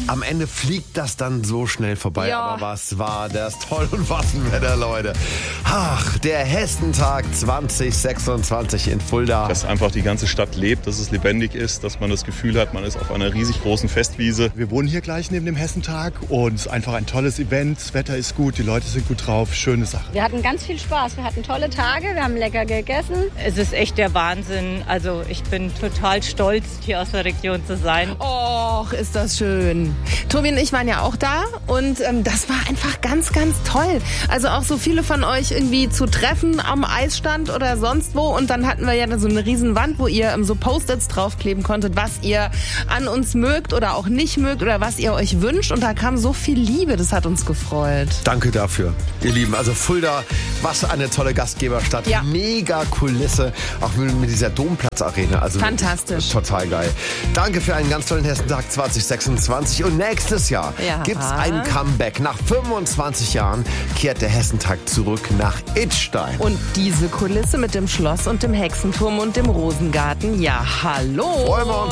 Am Ende fliegt das dann so schnell vorbei. Ja. Aber was war das toll und was ein Wetter, Leute. Ach, der Hessentag 2026 in Fulda. Dass einfach die ganze Stadt lebt, dass es lebendig ist, dass man das Gefühl hat, man ist auf einer riesig großen Festwiese. Wir wohnen hier gleich neben dem Hessentag und es ist einfach ein tolles Event. Das Wetter ist gut, die Leute sind gut drauf, schöne Sache. Wir hatten ganz viel Spaß, wir hatten tolle Tage, wir haben lecker gegessen. Es ist echt der Wahnsinn. Also ich bin total stolz, hier aus der Region zu sein. Och, ist das schön. Tobi und ich waren ja auch da und das war einfach ganz, ganz toll. Also auch so viele von euch irgendwie zu treffen am Eisstand oder sonst wo. Und dann hatten wir ja so eine riesen Wand, wo ihr so Post-its draufkleben konntet, was ihr an uns mögt oder auch nicht mögt oder was ihr euch wünscht. Und da kam so viel Liebe, das hat uns gefreut. Danke dafür, ihr Lieben. Also Fulda, was eine tolle Gastgeberstadt. Ja. Mega Kulisse, auch mit dieser Domplatz-Arena. Also Fantastisch. Total geil. Danke für einen ganz tollen Hessentag 2026. Und nächstes Jahr Ja. gibt's ein Comeback. Nach 25 Jahren kehrt der Hessentag zurück nach Idstein. Und diese Kulisse mit dem Schloss und dem Hexenturm und dem Rosengarten, ja hallo. Freuen wir uns.